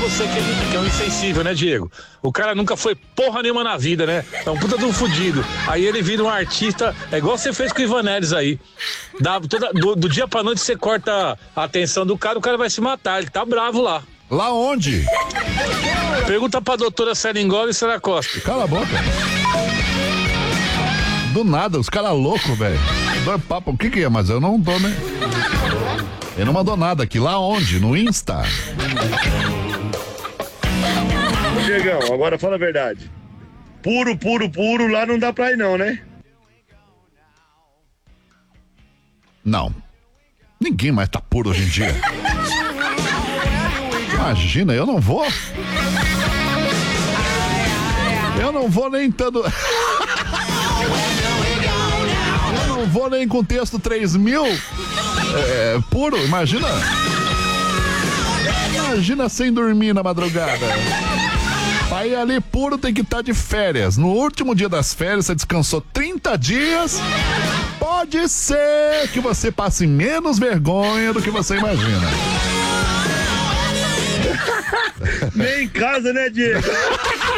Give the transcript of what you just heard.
você que é um insensível, né, Diego? O cara nunca foi porra nenhuma na vida, né? É um puta de um fudido. Aí ele vira um artista, é igual você fez com o Ivanelis aí. Do dia pra noite você corta a atenção do cara, o cara vai se matar, ele tá bravo lá. Lá onde? Pergunta pra doutora Seringola e Sara Costa. Cala a boca. Do nada, os caras loucos, velho. Dói papo, o que é? Mas eu não tô, né? Ele não mandou nada aqui. Lá onde? No Insta. Diegão, agora fala a verdade. Puro, lá não dá pra ir não, né? Não. Ninguém mais tá puro hoje em dia. Imagina, eu não vou. Eu não vou nem tanto. Eu não vou nem com texto 3.000. Puro, imagina. Imagina sem dormir na madrugada. Aí ali puro tem que estar de férias. No último dia das férias, você descansou 30 dias. Pode ser que você passe menos vergonha do que você imagina. Nem em casa, né, Diego?